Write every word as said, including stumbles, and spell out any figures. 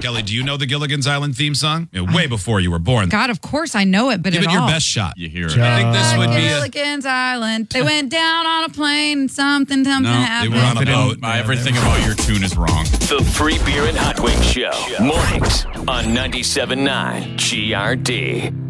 Kelly, do you know the Gilligan's Island theme song? You know, way before you were born. God, of course I know it, but Give at it your all. best shot. You hear it. I think this would be a... Gilligan's Island. They went down on a plane and something, something No, they happened. were on a boat. Uh, everything about your tune is wrong. The Free Beer and Hot Wings Show. Mornings on ninety-seven point nine G R D.